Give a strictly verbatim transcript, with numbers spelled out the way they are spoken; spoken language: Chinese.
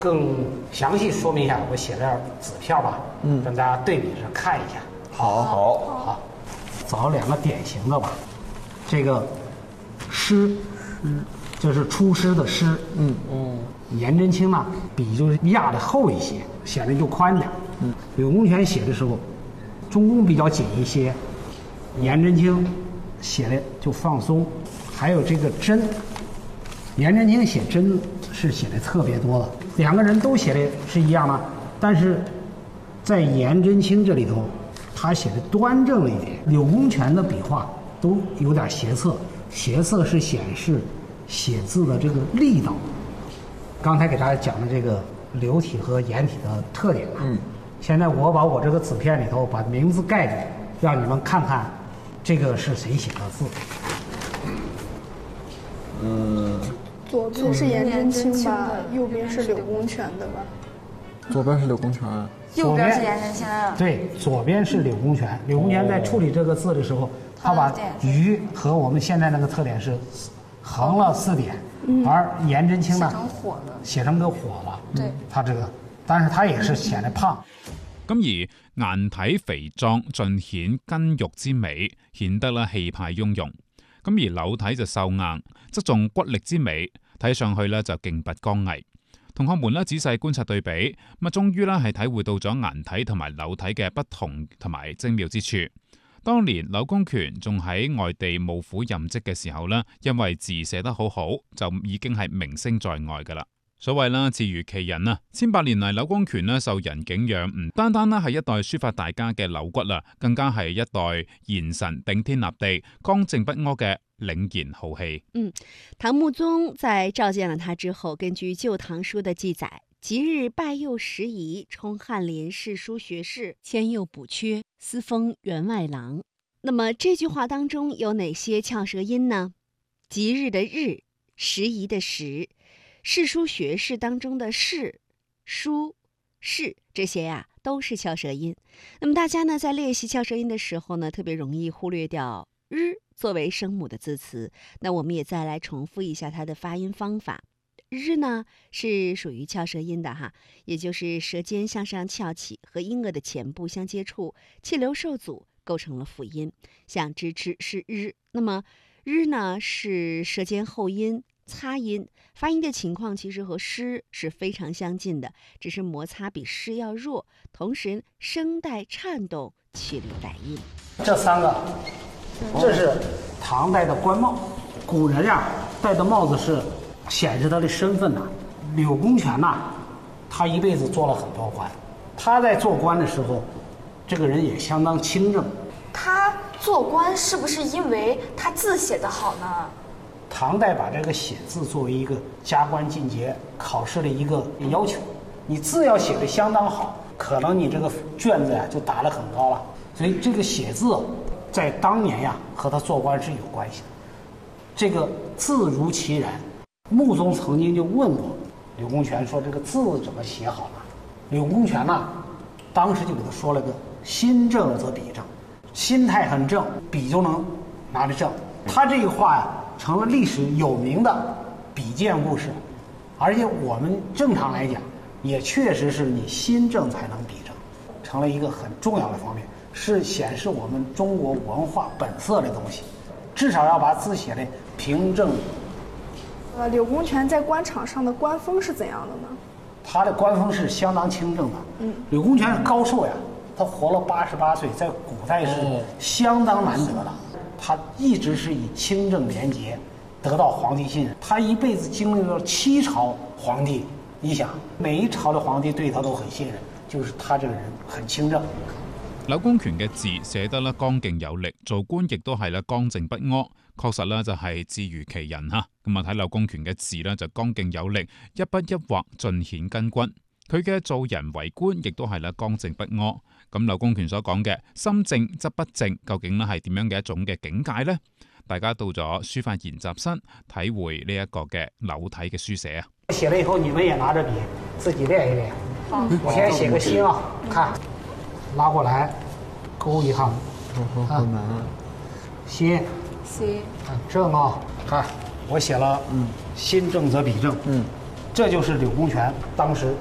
更详细说明一下我写点纸票吧，嗯，让大家对比着看一下。 好，好， 好，找两个典型的吧。这个诗，嗯，这是出师的诗，嗯嗯。颜真卿呢，笔就是压的厚一些，显得就宽点。嗯，柳公权写的时候，中宫比较紧一些，颜真卿写的就放松。还有这个真，颜真卿写真是写的特别多的，两个人都写的是一样的，但是在颜真卿这里头，他写的端正了一点。柳公权的笔画都有点斜侧，斜侧是显示写字的这个力道。刚才给大家讲的这个柳体和颜体的特点，嗯，现在我把我这个纸片里头把名字盖住，让你们看看这个是谁写的字。 嗯， 左边是颜真卿吧，右边是柳公权的吧？ 左边是柳公权， 右边是颜真卿。 对，左边是柳公权。柳公权在处理这个字的时候，他把鱼和我们现在那个特点是横了四点，而颜真卿呢写成火了， 写成个火了。 對， 他這個，但是他也是顯得胖。 咁而顏體肥壯，盡顯筋肉之美，顯得咧氣派雍容。咁而柳體就瘦硬，側重骨力之美，睇上去咧就勁拔剛毅。同學們咧仔細觀察對比，咁啊終於咧係體會到咗顏體同埋柳體嘅不同同埋精妙之處。當年柳公權仲喺外地務府任職嘅時候呢，因為字寫得好好，就已經係名聲在外噶啦。所謂啦，字如其人啊，千百年嚟柳公權呢受人敬仰，唔單單啦係一代書法大家嘅柳骨啦，更加係一代賢臣頂天立地、剛正不阿嘅凛然浩氣。 嗯，唐穆宗在召見了他之後，根據《舊唐書》的記載，即日拜幼拾遺，充翰林侍書學士，遷右補缺，司封員外郎。那麼這句話當中有哪些翹舌音呢？即日的日，拾遺的拾，侍書學士當中的士、書、士，這些呀、啊、都是翹舌音。那麼大家呢在練習翹舌音的時候呢，特別容易忽略掉日作為聲母的字詞。那我們也再來重複一下它的發音方法。日呢是屬於翹舌音的哈，也就是舌尖向上翹起，和音腭的前部相接觸，氣流受阻，構成了輔音。像支持是日，那麼日呢是舌尖後音擦音，發音的情況其實和詩是非常相近的，只是摩擦比詩要弱，同時聲帶顫動，氣流帶音。 這三個，這是唐代的官帽，古人呀、啊、戴的帽子是顯示他的身份呐、啊。柳公權呐、啊，他一輩子做了很多官，他在做官的時候，這個人也相當清正。 他做官是不是因為他字寫得好呢？ 唐代把這個寫字作為一個加官進爵考試的一個要求，你字要寫得相當好，可能你這個卷子呀就打得很高了。所以這個寫字在當年呀和他做官是有關係的。這個字如其人，穆宗曾經就問過柳公權說這個字怎麼寫好呢？柳公權呢當時就給他說了個心正則筆正，心態很正，筆就能拿得正。他這個話呀成了歷史有名的筆薦故事，而且我們正常來講也確實是你心正才能筆正，成了一個很重要的方面，是顯示我們中國文化本色的東西，至少要把字寫得平正。 呃，柳公權在官場上的官風是怎樣的呢？ 他的官風是相當清正的。嗯，柳公權是高壽呀，他活了八十八歲，在古代是相當難得的。他一直是以清正廉潔得到皇帝信任，他一輩子經歷了七朝皇帝，你想每一朝的皇帝對他都很信任，就是他這個人很清正。 柳公權嘅字寫得咧剛勁有力，做官亦都係咧剛正不阿，確實咧就係字如其人嚇。咁啊睇柳公權嘅字咧就剛勁有力，一筆一畫盡顯筋骨。佢嘅做人為官亦都係咧剛正不阿。咁柳公權所講嘅心正則不正，究竟咧係點樣嘅一種嘅境界呢？大家到咗書法研習室體會呢一個嘅柳體嘅書寫啊！ 寫了以後，你們也拿着筆自己練一練。嗯、我先寫個心啊，看，拉過來，勾一行， 好難啊！ 心， 心， 正啊，看，我寫了，嗯，心正則筆正，嗯， 这就是柳公权当时